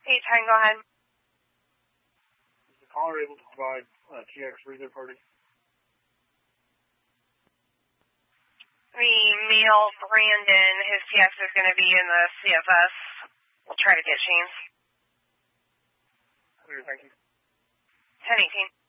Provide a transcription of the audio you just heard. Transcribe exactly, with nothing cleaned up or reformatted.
Hey, ten, go ahead. Is the caller able to provide uh, T X for either party? The male Brandon, his T X is going to be in the C F S. We'll try to get James. Clear, thank you. ten eighteen.